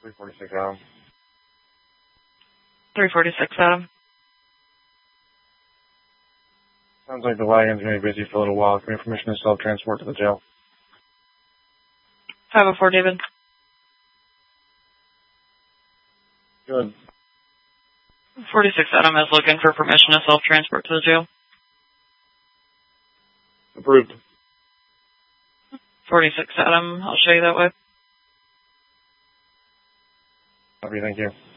346 Adam. 346 Adam. Sounds like the wagon's going to be busy for a little while. Can we have permission to self-transport to the jail? 504 David. Good. 46 Adam is looking for permission to self-transport to the jail. Approved. 46 Adam, I'll show you that way. Copy, thank you.